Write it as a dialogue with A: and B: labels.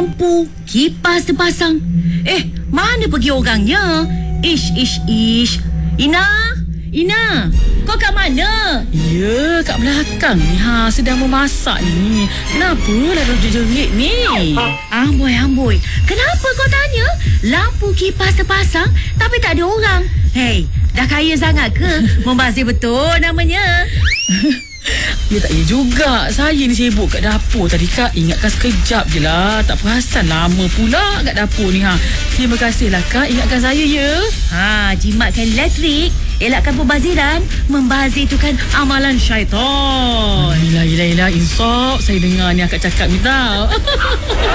A: lampu, kipas terpasang. Mana pergi orangnya? Ish. Ina, kau kat mana?
B: Ya, kat belakang ni. Sedang memasak ni. Kenapa lalu jerit ni?
A: Amboi. Kenapa kau tanya? Lampu kipas terpasang tapi tak ada orang. Hei, dah kaya sangat ke? Membazir betul namanya.
B: Ya tak ya juga. Saya ni sibuk kat dapur tadi Kak. Ingatkan sekejap je lah. Tak perasan lama pula kat dapur ni. Terima kasihlah Kak. Ingatkan saya ya.
A: Jimatkan elektrik, elakkan pembaziran. Membazir tu kan amalan syaitan.
B: Yelah. Insaf. Saya dengar ni akak cakap ni tau.